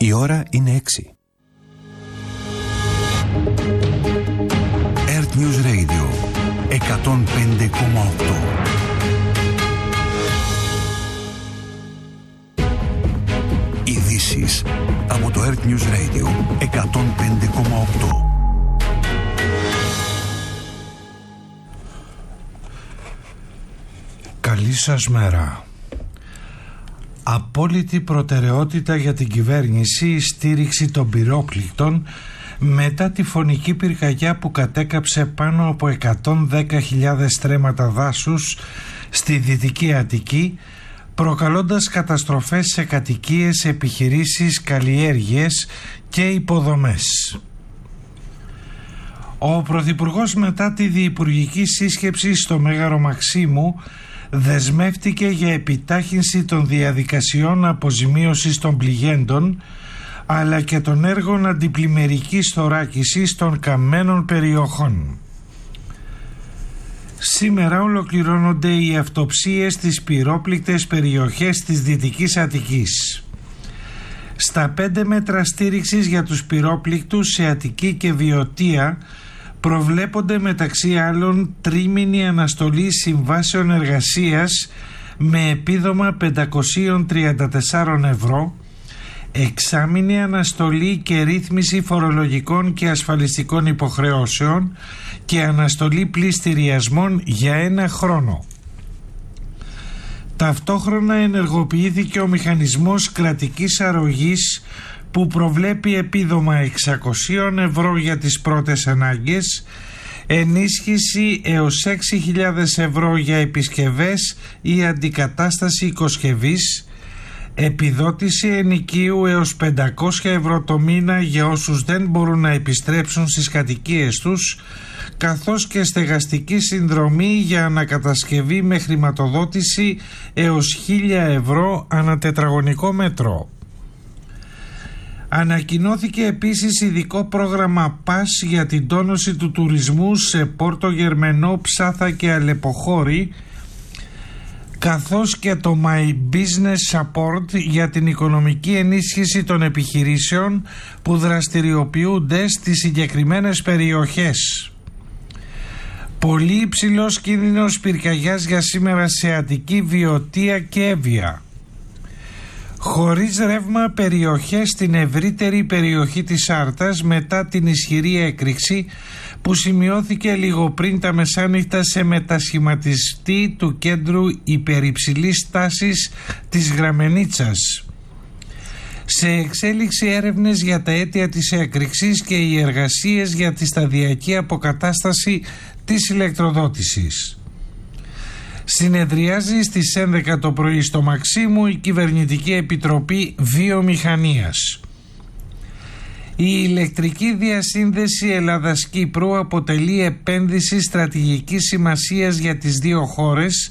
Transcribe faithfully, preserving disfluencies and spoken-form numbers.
Η ώρα είναι έξι. Earth News Radio εκατόν πέντε κόμμα οκτώ. Ειδήσεις από το Earth News Radio εκατόν πέντε κόμμα οκτώ. Καλή σας μέρα. Απόλυτη προτεραιότητα για την κυβέρνηση η στήριξη των πυρόπληκτων μετά τη φωνική πυρκαγιά που κατέκαψε πάνω από εκατόν δέκα χιλιάδες στρέμματα δάσους στη Δυτική Αττική, προκαλώντας καταστροφές σε κατοικίες, επιχειρήσεις, καλλιέργειες και υποδομές. Ο Πρωθυπουργός μετά τη διυπουργική σύσκεψη στο Μέγαρο Μαξίμου δεσμεύτηκε για επιτάχυνση των διαδικασιών αποζημίωσης των πληγέντων αλλά και των έργων αντιπλημμυρικής θωράκισης των καμένων περιοχών. Σήμερα ολοκληρώνονται οι αυτοψίες στις πυρόπληκτες περιοχές της Δυτικής Αττικής. Στα πέντε μέτρα στήριξης για τους πυρόπληκτους σε Αττική και Βιωτία προβλέπονται μεταξύ άλλων τρίμηνη αναστολή συμβάσεων εργασίας με επίδομα πεντακόσια τριάντα τέσσερα ευρώ, εξάμηνη αναστολή και ρύθμιση φορολογικών και ασφαλιστικών υποχρεώσεων και αναστολή πληστηριασμών για ένα χρόνο. Ταυτόχρονα ενεργοποιήθηκε ο μηχανισμός κρατικής αρρωγής που προβλέπει επίδομα εξακόσια ευρώ για τις πρώτες ανάγκες, ενίσχυση έως έξι χιλιάδες ευρώ για επισκευές ή αντικατάσταση οικοσκευής, επιδότηση ενοικίου έως πεντακόσια ευρώ το μήνα για όσους δεν μπορούν να επιστρέψουν στις κατοικίες τους, καθώς και στεγαστική συνδρομή για ανακατασκευή με χρηματοδότηση έως χίλια ευρώ ανά τετραγωνικό μέτρο. Ανακοινώθηκε επίσης ειδικό πρόγραμμα ΠΑΣ για την τόνωση του τουρισμού σε Πόρτο Γερμενό, Ψάθα και Αλεποχώρη, καθώς και το My Business Support για την οικονομική ενίσχυση των επιχειρήσεων που δραστηριοποιούνται στις συγκεκριμένες περιοχές. Πολύ υψηλός κίνδυνος πυρκαγιάς για σήμερα σε Αττική, Βιωτία και Εύβοια. Χωρίς ρεύμα περιοχές στην ευρύτερη περιοχή της Άρτας μετά την ισχυρή έκρηξη που σημειώθηκε λίγο πριν τα μεσάνυχτα σε μετασχηματιστή του κέντρου υπερυψηλής τάσης της Γραμμενίτσας. Σε εξέλιξη έρευνες για τα αίτια της έκρηξης και οι εργασίες για τη σταδιακή αποκατάσταση της ηλεκτροδότησης. Συνεδριάζει στις έντεκα το πρωί στο Μαξίμου η Κυβερνητική Επιτροπή Βιομηχανίας. Η ηλεκτρική διασύνδεση Ελλάδας-Κύπρου αποτελεί επένδυση στρατηγικής σημασίας για τις δύο χώρες